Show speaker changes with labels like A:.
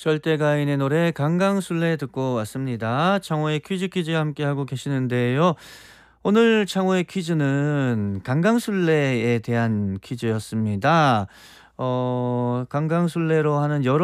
A: 절대가인의 노래 강강술래 듣고 왔습니다. 창호의 퀴즈 함께하고 계시는데요. 오늘 창호의 퀴즈는 강강술래에 대한 퀴즈였습니다. 강강술래로 하는 여러